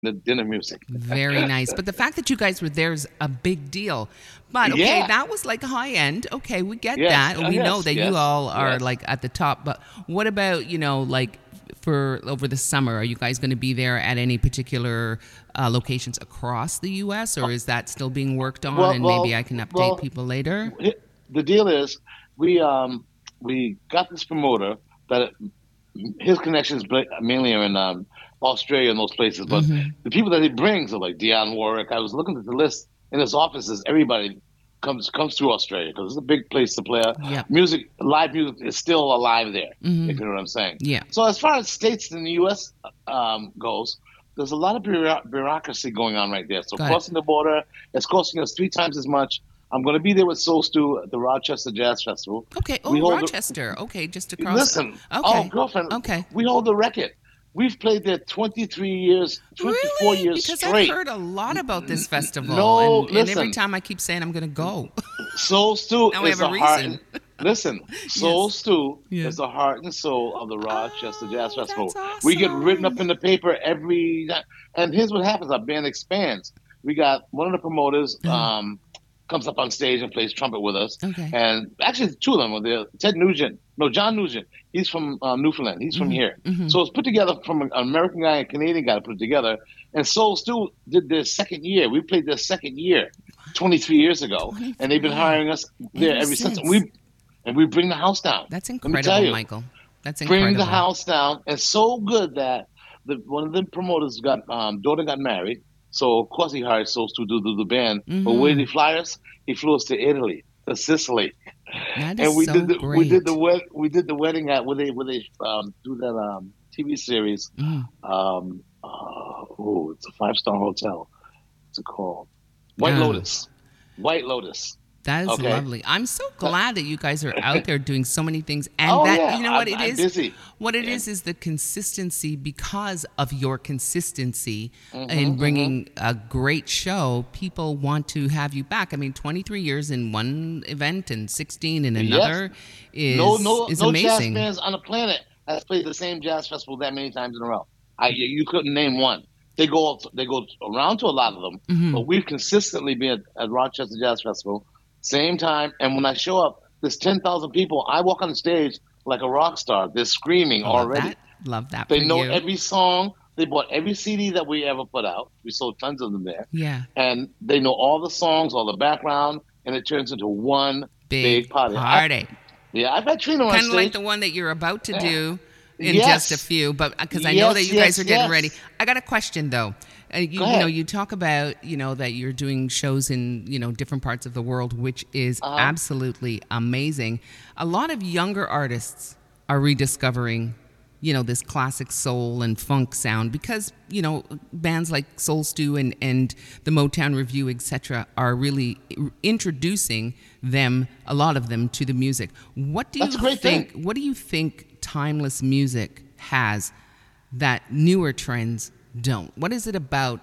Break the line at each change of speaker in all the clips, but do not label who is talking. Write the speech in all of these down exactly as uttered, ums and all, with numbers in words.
the dinner music.
Very nice. But the fact that you guys were there is a big deal. But okay,
Yeah.
that was like high end. Okay, we get
Yes.
that.
Uh,
We know
yes.
that you
Yes.
all are
Yes.
like at the top. But what about, you know, like for over the summer? Are you guys going to be there at any particular uh, locations across the U S, or is that still being worked on
Well,
and maybe
well,
I can update
well.
people later?
The deal is, we um we got this promoter that his connections bla- mainly are in um, Australia and those places, but
Hmm.
the people that he brings are like Dionne Warwick. I was looking at the list in his offices. Everybody comes comes through Australia because it's a big place to play.
Yep.
Music, live music is still alive there,
Hmm.
if you know what I'm saying.
Yeah.
So as far as states in the U S um, goes, there's a lot of bureau- bureaucracy going on right there. So
Got it.
crossing the border, it's costing us three times as much. I'm going to be there with Soul Stew at the Rochester Jazz Festival.
Okay.
We
Oh,
hold the,
Rochester. Okay, just across.
listen, oh,
Okay.
girlfriend,
Okay.
we hold the record. We've played there twenty-three years, twenty-four
Really?
years
Because I've
straight.
heard a lot about this festival,
No,
and, and every
listen,
time I keep saying I'm going to go.
Soul Stew
Now we
is
have a
the heart.
reason.
And, listen, Soul
Yes.
Stew
Yeah.
is the heart and soul of the Rochester Jazz
Oh,
Festival.
that's
We get written up
awesome.
in the paper every. And here's what happens: our band expands. We got one of the promoters.
Uh,
Um, comes up on stage and plays trumpet with us.
okay.
And actually, two of them were there. Ted Nugent, no, John Nugent. He's from uh, Newfoundland. He's from
Hmm.
here.
Hmm.
So it's put together from an American guy and a Canadian guy to put it together. And Soul Stew did their second year. We played their second year, twenty-three years ago, and
twenty-three.
they've been
Wow.
hiring us there
Ever
ever since. And
since.
we and we bring the house down.
That's
Let me tell
incredible,
you,
Michael. That's
bring the
incredible.
house down. And so good that the one of the promoters got um, daughter got married. So of course he hired Soul Stew to do the band. But where did
Hmm.
he fly us? He flew us to Italy, to Sicily,
That is
and we did
so
the we did the
great.
wed we did the wedding at where they where they um, do that um, T V series.
Mm.
Um, uh, oh, it's a five star hotel. What's it called? White
Oh,
Lotus. White Lotus.
that is
Okay.
lovely. I'm so
Uh,
glad that you guys are out there doing so many things, and
oh
that
yeah,
you know what
I'm,
it
I'm
is.
busy.
What it
And
is is the consistency because of your consistency in
hmm hmm
bringing a great show. People want to have you back. I mean, twenty-three years in one event and sixteen in
yes,
another
no
is
no
is
no jazz
amazing.
bands on the planet has played the same jazz festival that many times in a row. I you you couldn't name one. They go they go around to a lot of them,
Hmm.
but we've consistently been at, at Rochester Jazz Festival, same time. And when I show up, there's ten thousand people. I walk on the stage like a rock star. They're screaming
I love that.
already.
Love that
They
for
know
you.
every song. They bought every C D that we ever put out. We sold tons of them there,
Yeah.
and they know all the songs, all the background, and it turns into one big
Big
party. I
party.
Yeah, I've had Trina on
Kind of like
stage.
the one that you're about to
Eh,
do in just a
Yes,
few, but because I know that
yes,
you guys
yes,
are getting ready.
yes.
I got a question though. Uh, you,
Go
you know,
ahead.
you talk about, you know, that you're doing shows in, you know, different parts of the world, which is
Uh huh.
absolutely amazing. A lot of younger artists are rediscovering, you know, this classic soul and funk sound because, you know, bands like Soul Stew and, and the Motown Review, et cetera, are really introducing them, a lot of them, to the music. What do
That's
you
a great
think?
thing.
What do you think timeless music has that newer trends don't? What is it about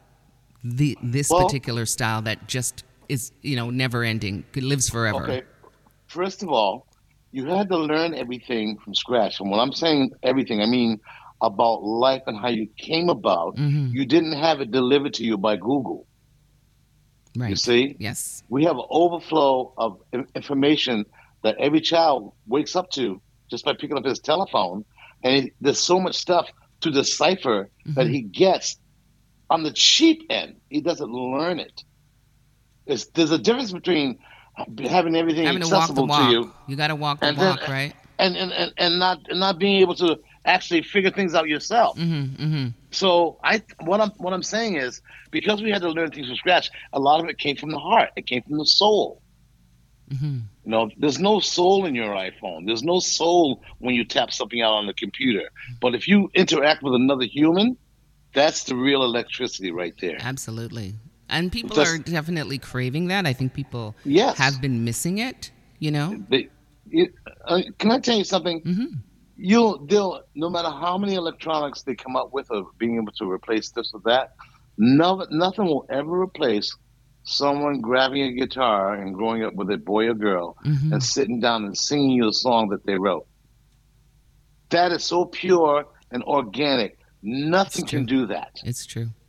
the this
Well,
particular style that just is, you know, never ending, it lives forever?
okay. First of all, you had to learn everything from scratch. And when I'm saying everything, I mean about life and how you came about.
Hmm.
You didn't have it delivered to you by Google. You
Right.
see,
Yes.
we have an overflow of in- information that every child wakes up to just by picking up his telephone. And he, there's so much stuff to decipher that
Hmm.
he gets on the cheap end. He doesn't learn it. It's, there's a difference between having everything
Having to walk the
accessible to
walk.
you
You got to walk the
and then
walk, right?
and, and, and, and not and not being able to actually figure things out yourself.
Hmm. Hmm.
So I what I'm what I'm saying is because we had to learn things from scratch, a lot of it came from the heart. It came from the soul.
Hmm.
You know, there's no soul in your iPhone. There's no soul when you tap something out on the computer. But if you interact with another human, that's the real electricity right there.
Absolutely. And people are
Just
definitely craving that. I think people have
yes,
been missing it, you know?
they, it, uh, can I tell you something?
Hmm.
You'll they'll no matter how many electronics they come up with of being able to replace this or that, no, nothing will ever replace someone grabbing a guitar and growing up with a boy or girl
Hmm.
and sitting down and singing you a song that they wrote. That is so pure and organic.
It's
Nothing can
true.
do that.
It's true.